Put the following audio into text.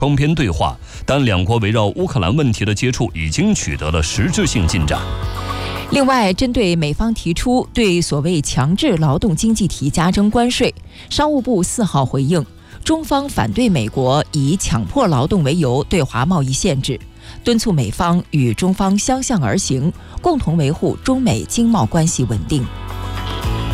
双边对话，但两国围绕乌克兰问题的接触已经取得了实质性进展。 另外，针对美方提出对所谓强制劳动经济体加征关税，商务部4号回应，中方反对美国以强迫劳动为由对华贸易限制，敦促美方与中方相向而行，共同维护中美经贸关系稳定。